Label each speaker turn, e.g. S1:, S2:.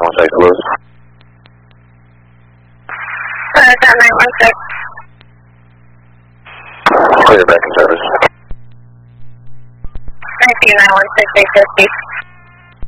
S1: St. Louis.
S2: That 916.
S1: Clear back in service.
S2: I see 916, 850.